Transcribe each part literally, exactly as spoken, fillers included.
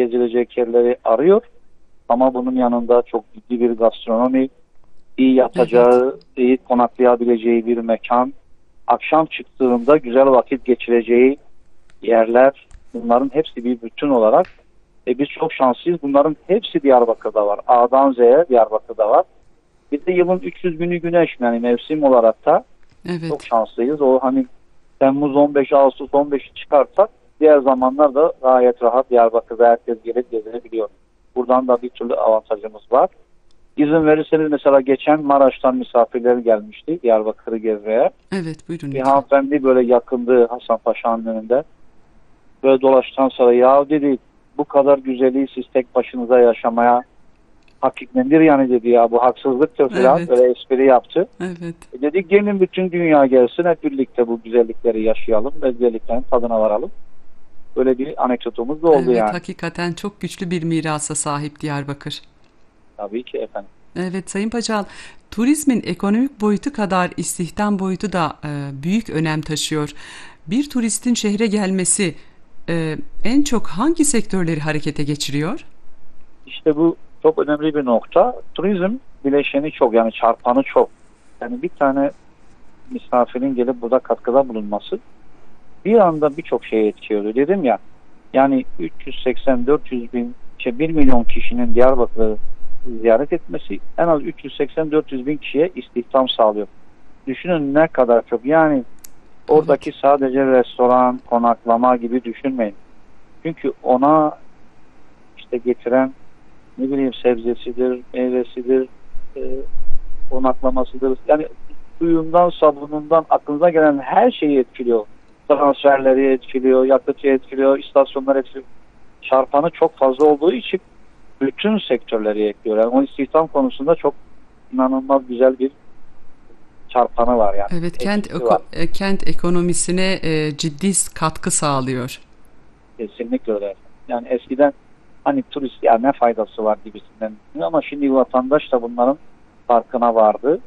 gezilecek yerleri arıyor. Ama bunun yanında çok ciddi bir gastronomi, iyi yatacağı, evet. iyi konaklayabileceği bir mekan, akşam çıktığında güzel vakit geçireceği yerler, bunların hepsi bir bütün olarak. E biz çok şanslıyız. Bunların hepsi Diyarbakır'da var. A'dan Z'ye Diyarbakır'da var. Bir de yılın üç yüz günü güneş, yani mevsim olarak da evet. çok şanslıyız. O hani Temmuz on beş, Ağustos on beşi çıkarsak diğer zamanlar da gayet rahat Diyarbakır'da herkes gelip gezebiliyor. Buradan da bir türlü avantajımız var. İzin verirseniz mesela geçen Maraş'tan misafirler gelmişti Diyarbakır'ı gezmeye. Evet, buyurun. Bir hanımefendi böyle yakındı Hasanpaşa'nın önünde. Böyle dolaştıktan sonra ya dedi, bu kadar güzelliği siz tek başınıza yaşamaya hakikmendir yani dedi ya, bu haksızlıktır falan, evet. böyle espri yaptı. Evet. E dedik gelin bütün dünya gelsin, hep birlikte bu güzellikleri yaşayalım ve güzelliklerin tadına varalım. Böyle bir anekdotumuz da oldu evet, yani. Hakikaten çok güçlü bir mirasa sahip Diyarbakır. Tabii ki efendim. Evet Sayın Paçal, turizmin ekonomik boyutu kadar istihdam boyutu da e, büyük önem taşıyor. Bir turistin şehre gelmesi e, en çok hangi sektörleri harekete geçiriyor? İşte bu çok önemli bir nokta. Turizm bileşeni çok, yani çarpanı çok. Yani bir tane misafirin gelip burada katkıda bulunması bir anda birçok şeye etkiliyor. Dedim ya, yani üç yüz seksen dört yüz bin, işte bir milyon kişinin Diyarbakır'ı ziyaret etmesi en az üç yüz seksen dört yüz bin kişiye istihdam sağlıyor. Düşünün ne kadar çok. Yani oradaki evet. sadece restoran, konaklama gibi düşünmeyin. Çünkü ona işte getiren ne bileyim sebzesidir, meyvesidir, e, konaklamasıdır. Yani suyundan, sabunundan aklınıza gelen her şeyi etkiliyor. Transferleri etkiliyor, yakıtı etkiliyor, istasyonları etkiliyor. Çarpanı çok fazla olduğu için bütün sektörleri ekliyor. Yani o istihdam konusunda çok inanılmaz güzel bir çarpanı var yani. Evet, kent eko- var. kent ekonomisine e, ciddi katkı sağlıyor. Kesinlikle öyle. Yani eskiden hani turist ya ne faydası var gibisinden, ama şimdi vatandaş da bunların farkına vardı.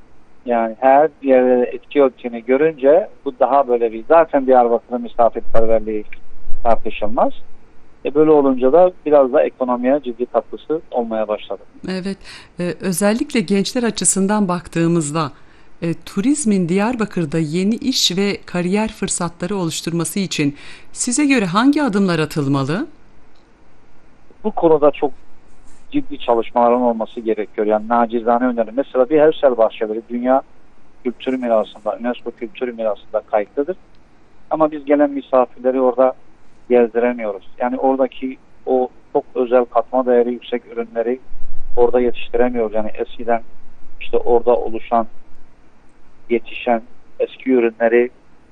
Yani her yerde etki ölçüsünü görünce bu daha böyle bir, zaten Diyarbakır'ın misafirperverliği tartışılmaz. E böyle olunca da biraz da ekonomiye ciddi katkısı olmaya başladı. Evet, e, özellikle gençler açısından baktığımızda e, turizmin Diyarbakır'da yeni iş ve kariyer fırsatları oluşturması için size göre hangi adımlar atılmalı? Bu konuda çok ciddi çalışmaların olması gerekiyor. Yani nacizane önerim. Mesela bir Hevsel bahçeleri dünya kültürü mirasında, UNESCO kültürü mirasında kayıtlıdır. Ama biz gelen misafirleri orada gezdiremiyoruz. Yani oradaki o çok özel katma değeri yüksek ürünleri orada yetiştiremiyoruz. Yani eskiden işte orada oluşan, yetişen eski ürünleri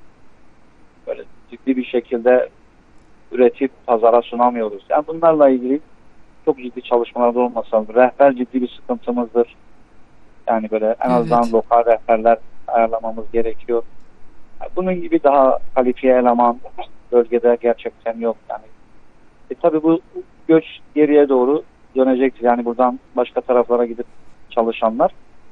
böyle ciddi bir şekilde üretip pazara sunamıyoruz. Yani bunlarla ilgili çok ciddi çalışmalarda olmasa, rehber ciddi bir sıkıntımızdır. Yani böyle en azından Evet. lokal rehberler ayarlamamız gerekiyor. Yani bunun gibi daha kalifiye eleman bölgede gerçekten yok yani. E tabii bu göç geriye doğru dönecektir. Yani buradan başka taraflara gidip çalışanlar,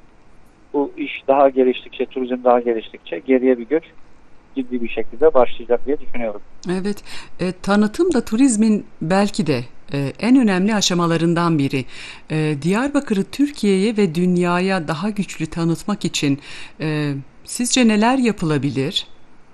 bu iş daha geliştikçe, turizm daha geliştikçe geriye bir göç ciddi bir şekilde başlayacak diye düşünüyorum. Evet, e, tanıtım da turizmin belki de e, en önemli aşamalarından biri. E, Diyarbakır'ı Türkiye'ye ve dünyaya daha güçlü tanıtmak için e, sizce neler yapılabilir?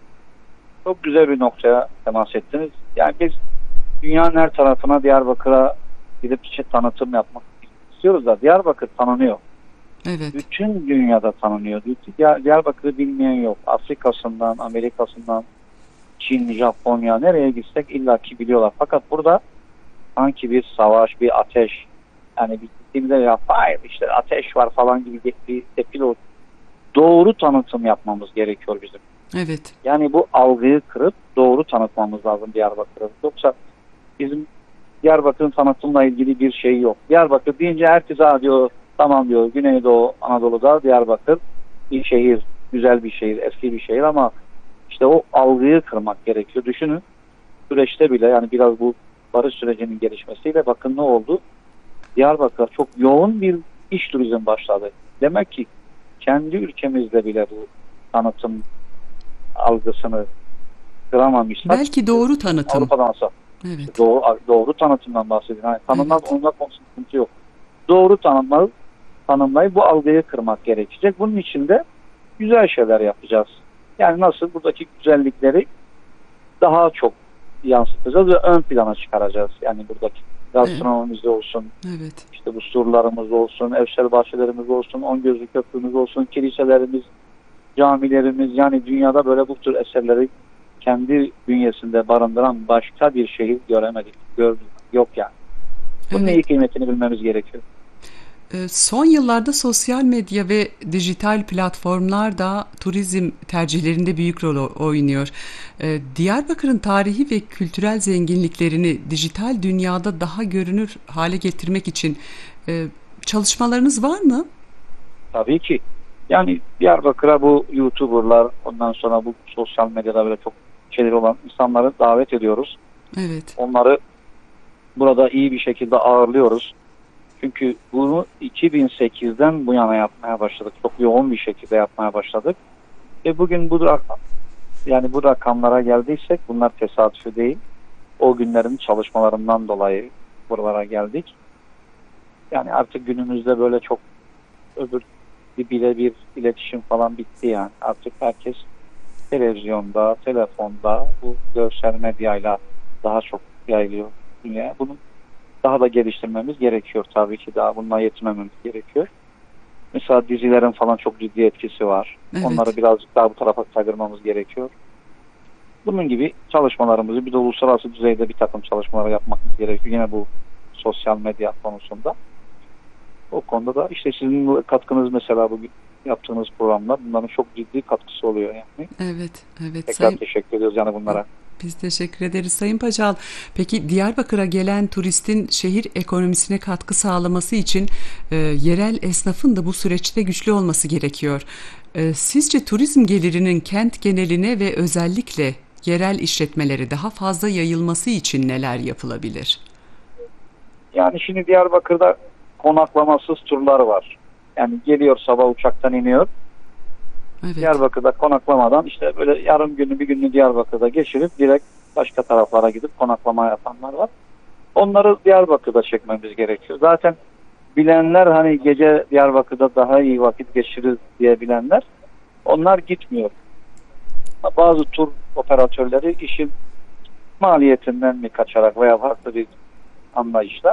Çok güzel bir noktaya temas ettiniz. Yani biz dünyanın her tarafına Diyarbakır'a gidip işte tanıtım yapmak istiyoruz da Diyarbakır tanınıyor. Evet. Bütün dünyada tanınıyor. Diyarbakır'ı bilmeyen yok. Afrika'sından, Amerika'sından, Çin, Japonya, nereye gitsek illaki biliyorlar. Fakat burada sanki bir savaş, bir ateş, yani bir gittiğimde ya hayır işte ateş var falan gibi bir tepki olur. Doğru tanıtım yapmamız gerekiyor bizim. Evet. Yani bu algıyı kırıp doğru tanıtmamız lazım Diyarbakır'ı. Yoksa bizim Diyarbakır'ın tanıtımla ilgili bir şey yok. Diyarbakır deyince herkes diyor tamam diyor, Güneydoğu Anadolu'da Diyarbakır bir şehir, güzel bir şehir, eski bir şehir, ama işte o algıyı kırmak gerekiyor. Düşünün süreçte bile, yani biraz bu barış sürecinin gelişmesiyle bakın ne oldu? Diyarbakır çok yoğun bir iş turizm başladı. Demek ki kendi ülkemizde bile bu tanıtım algısını kıramamışsak Belki doğru tanıtım. Avrupa'dansa. Evet. Doğru, doğru tanıtımdan bahsediyorum. Yani tanımlar Evet. onda sıkıntı yok. Doğru tanımlar, tanımlayıp bu algıyı kırmak gerekecek. Bunun için de güzel şeyler yapacağız. Yani nasıl buradaki güzellikleri daha çok yansıtacağız ve ön plana çıkaracağız. Yani buradaki Evet. gastronomimiz olsun, Evet. işte bu surlarımız olsun, evsel bahçelerimiz olsun, on gözlü köprümüz olsun, kiliselerimiz, camilerimiz, yani dünyada böyle bu tür eserleri kendi bünyesinde barındıran başka bir şehir göremedik, gördük, yok yani. Bunun iyi Evet. kıymetini bilmemiz gerekiyor. Ee, Son yıllarda sosyal medya ve dijital platformlar da turizm tercihlerinde büyük rol o- oynuyor. Ee, Diyarbakır'ın tarihi ve kültürel zenginliklerini dijital dünyada daha görünür hale getirmek için e, çalışmalarınız var mı? Tabii ki. Yani Diyarbakır'a bu YouTuber'lar, ondan sonra bu sosyal medyada böyle çok şeyleri olan insanları davet ediyoruz. Evet, Onları burada iyi bir şekilde ağırlıyoruz. Çünkü bunu iki bin sekizden bu yana yapmaya başladık. Çok yoğun bir şekilde yapmaya başladık. Ve bugün bu rakam, yani bu rakamlara geldiysek bunlar tesadüfi değil. O günlerin çalışmalarından dolayı buralara geldik. Yani artık günümüzde böyle çok öbür bir birebir iletişim falan bitti yani. Artık herkes televizyonda, telefonda, bu görsel medyayla daha çok yayılıyor dünya. Bunu daha da geliştirmemiz gerekiyor tabii ki. Daha bununla yetinmememiz gerekiyor. Mesela dizilerin falan çok ciddi etkisi var. Onları evet. birazcık daha bu tarafa kaydırmamız gerekiyor. Bunun gibi çalışmalarımızı bir de uluslararası düzeyde bir takım çalışmalar yapmak gerekiyor. Yine bu sosyal medya konusunda. O konuda da işte sizin bu katkınız, mesela bugün yaptığınız programlar, bunların çok ciddi katkısı oluyor yani. Evet, evet. Tekrar Sayın teşekkür ediyoruz yani bunlara. Biz teşekkür ederiz Sayın Paçal. Peki Diyarbakır'a gelen turistin şehir ekonomisine katkı sağlaması için e, yerel esnafın da bu süreçte güçlü olması gerekiyor. E, sizce turizm gelirinin kent geneline ve özellikle yerel işletmelere daha fazla yayılması için neler yapılabilir? Yani şimdi Diyarbakır'da konaklamasız turlar var. Yani geliyor, sabah uçaktan iniyor. Evet, Diyarbakır'da konaklamadan işte böyle yarım günü bir günü Diyarbakır'da geçirip direkt başka taraflara gidip konaklama yapanlar var. Onları Diyarbakır'da çekmemiz gerekiyor. Zaten bilenler, hani gece Diyarbakır'da daha iyi vakit geçirir diye bilenler, onlar gitmiyor. Bazı tur operatörleri işin maliyetinden mi kaçarak veya farklı bir anlayışla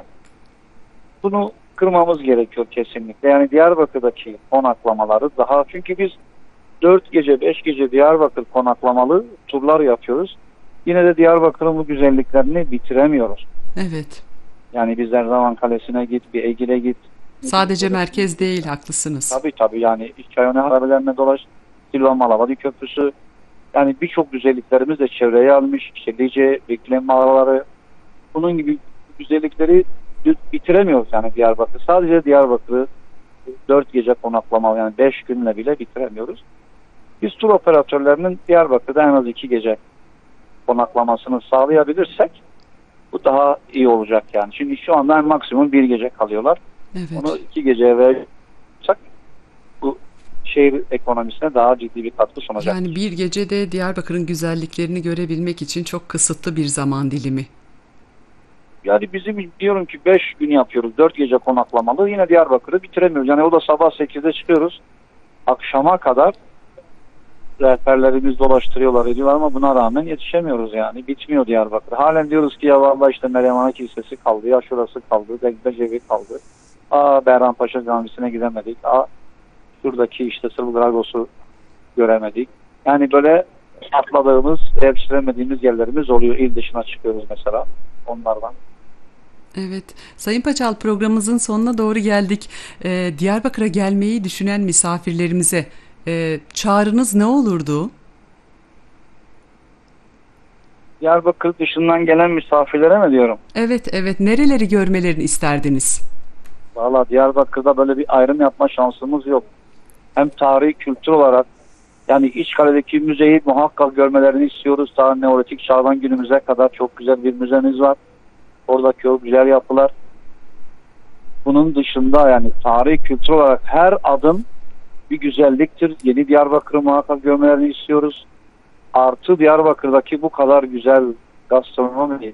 bunu kırmamız gerekiyor kesinlikle. Yani Diyarbakır'daki konaklamaları daha, çünkü biz dört gece beş gece Diyarbakır konaklamalı turlar yapıyoruz. Yine de Diyarbakır'ın bu güzelliklerini bitiremiyoruz. evet. Yani biz Erzavan Kalesi'ne git, bir Egil'e git. Sadece merkez değil, haklısınız. Tabii tabii, yani Çayone harabelerine dolaş, Silvan Malavadi Köprüsü. Yani birçok güzelliklerimiz de çevreye almış. İşte Lice, Beklen mağaraları. Bunun gibi güzellikleri bitiremiyoruz yani Diyarbakır. Sadece Diyarbakır'ı dört gece konaklama, yani beş günle bile bitiremiyoruz. Biz tur operatörlerinin Diyarbakır'da en az iki gece konaklamasını sağlayabilirsek bu daha iyi olacak yani. Şimdi şu anda en maksimum bir gece kalıyorlar. Onu Evet. iki geceye verirsek bu şehir ekonomisine daha ciddi bir katkı sunacak. Yani bir gecede Diyarbakır'ın güzelliklerini görebilmek için çok kısıtlı bir zaman dilimi. Yani bizim diyorum ki beş gün yapıyoruz. dört gece konaklamalı. Yine Diyarbakır'ı bitiremiyoruz. Yani o da sabah sekizde çıkıyoruz. Akşama kadar rehberlerimiz dolaştırıyorlar, ediyorlar ama buna rağmen yetişemiyoruz yani. Bitmiyor Diyarbakır. Halen diyoruz ki ya vallahi işte Meryem Ana Kilisesi kaldı, ya şurası kaldı, Degdecevi kaldı. Aa, Behrampaşa Camisi'ne gidemedik. Aa, şuradaki işte Sırbidragos'u göremedik. Yani böyle atladığımız, eriştiremediğimiz yerlerimiz oluyor. İl dışına çıkıyoruz mesela onlardan. Evet, Sayın Paçal, programımızın sonuna doğru geldik. Ee, Diyarbakır'a gelmeyi düşünen misafirlerimize e, çağrınız ne olurdu? Diyarbakır dışından gelen misafirlere mi diyorum? Evet, evet, nereleri görmelerini isterdiniz? Valla Diyarbakır'da böyle bir ayrım yapma şansımız yok. Hem tarihi kültür olarak, yani İçkale'deki müzeyi muhakkak görmelerini istiyoruz. Daha Neolitik çağdan günümüze kadar çok güzel bir müzemiz var. Oradaki o güzel yapılar. Bunun dışında yani tarihi kültür olarak her adım bir güzelliktir. Yeni Diyarbakır'ı muhakkak görmelerini istiyoruz. Artı Diyarbakır'daki bu kadar güzel gastronomi,